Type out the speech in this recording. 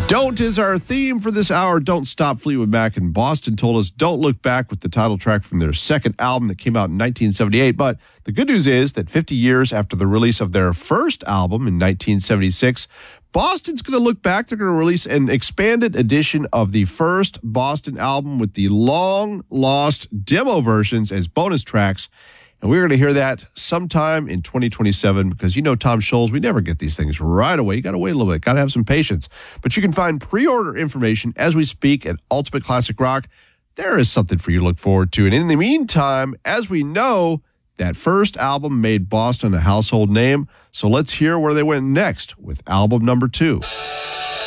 Don't is our theme for this hour. Don't Stop. Fleetwood Mac in Boston told us Don't Look Back with the title track from their second album that came out in 1978. But the good news is that 50 years after the release of their first album in 1976, Boston's going to look back. They're going to release an expanded edition of the first Boston album with the long-lost demo versions as bonus tracks. And we're going to hear that sometime in 2027 because you know Tom Scholes, we never get these things right away. You got to wait a little bit. Got to have some patience. But you can find pre-order information as we speak at Ultimate Classic Rock. There is something for you to look forward to. And in the meantime, as we know, that first album made Boston a household name. So let's hear where they went next with album number 2.